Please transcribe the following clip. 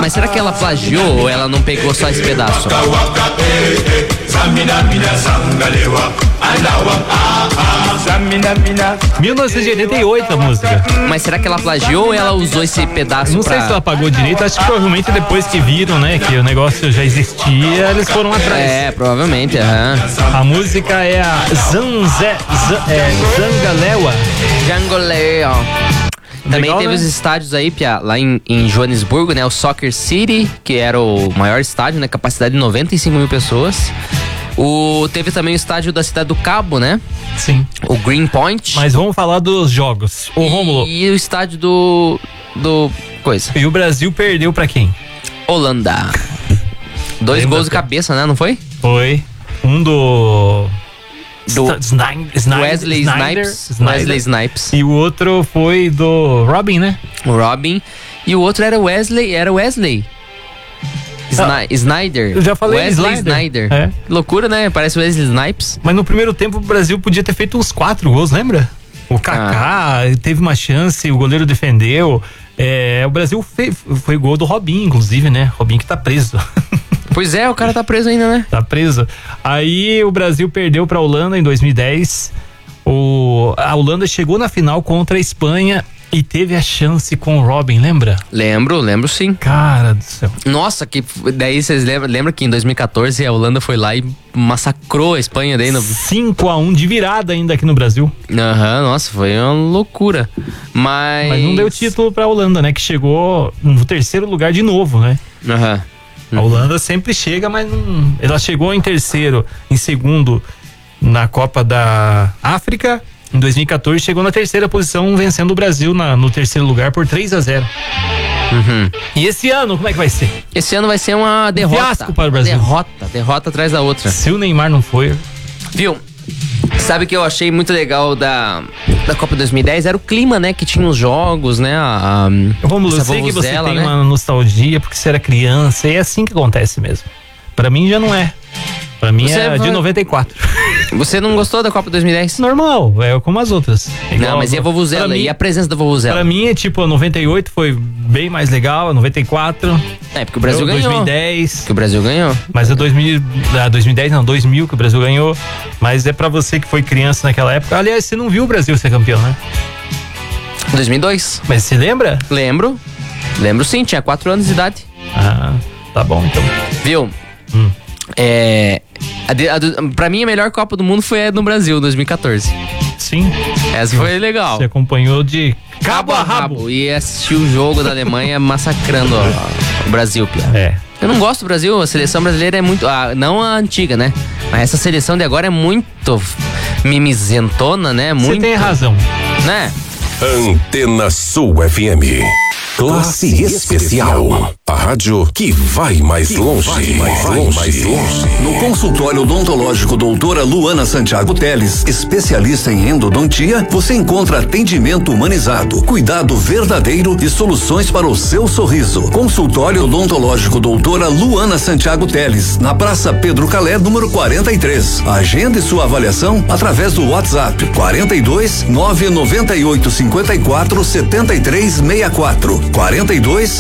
mas será que ela plagiou ou ela não pegou só esse pedaço? 1988 a música. Mas será que ela plagiou ou ela usou esse pedaço Não sei se ela pagou direito, acho que provavelmente depois que viram, né, que o negócio já existia, eles foram atrás. É, provavelmente, A música é a Zangalewa. Jangoleo. Também Legal, teve né? os estádios aí, Pia, lá em Joanesburgo, né? O Soccer City, que era o maior estádio, né? Capacidade de 95 mil pessoas. Teve também o estádio da Cidade do Cabo, né? Sim. O Greenpoint. Mas vamos falar dos jogos. O Rômulo. E o estádio do coisa. E o Brasil perdeu pra quem? Holanda. 2 gols de cabeça, né? Não foi? Foi. Um do Wesley Snipes. E o outro foi do Robin, né? O Robin. E o outro era Wesley. Snyder. Eu já falei Wesley Snyder. É. Que loucura, né? Parece Wesley Snipes. Mas no primeiro tempo o Brasil podia ter feito uns 4 gols, lembra? O Kaká teve uma chance, o goleiro defendeu. O Brasil foi gol do Robinho, inclusive, né? Robinho que tá preso. Pois é, o cara tá preso ainda, né? Tá preso. Aí o Brasil perdeu pra Holanda em 2010. A Holanda chegou na final contra a Espanha e teve a chance com o Robin, lembra? Lembro sim. Cara do céu. Nossa, que daí vocês lembram que em 2014 a Holanda foi lá e massacrou a Espanha daí no 5-1 de virada ainda aqui no Brasil. Nossa, foi uma loucura. Mas não deu título pra Holanda, né? Que chegou no 3º lugar de novo, né? A Holanda sempre chega, mas não... Ela chegou em 3º, em 2º na Copa da África. Em 2014 chegou na 3ª posição, vencendo o Brasil no 3º lugar por 3-0. E esse ano, como é que vai ser? Esse ano vai ser uma derrota. Fiasco para o Brasil. Derrota atrás da outra. Se o Neymar não foi... Viu? Sabe o que eu achei muito legal da Copa 2010? Era o clima, né? Que tinha os jogos, né? Eu sei que você tem uma nostalgia porque você era criança e é assim que acontece mesmo. Pra mim já não é. Pra mim é de 94. Você não gostou da Copa 2010? Normal, é como as outras. Não, mas e a Vuvuzela? E a presença da Vuvuzela? Pra mim é tipo, a 98 foi bem mais legal, a 94. Porque o Brasil ganhou. 2010. Que o Brasil ganhou. Mas a 2010 não, 2000 que o Brasil ganhou. Mas é pra você que foi criança naquela época. Aliás, você não viu o Brasil ser campeão, né? 2002. Mas você lembra? Lembro sim, tinha 4 anos de idade. Tá bom então. Viu? Pra mim a melhor Copa do Mundo foi a no Brasil, 2014. Sim. Essa foi legal. Você acompanhou de cabo a rabo. E assistiu o jogo da Alemanha massacrando o Brasil, Pia. Eu não gosto do Brasil, a seleção brasileira é muito... não a antiga, né? Mas essa seleção de agora é muito mimizentona, né? Você tem razão. Né? Antena Sul FM. Classe Especial. A rádio que vai mais longe. No consultório odontológico doutora Luana Santiago Teles, especialista em endodontia, você encontra atendimento humanizado, cuidado verdadeiro e soluções para o seu sorriso. Consultório odontológico doutora Luana Santiago Teles, na Praça Pedro Calé, número 43. Agende sua avaliação através do WhatsApp 42 998 54 73 64. 42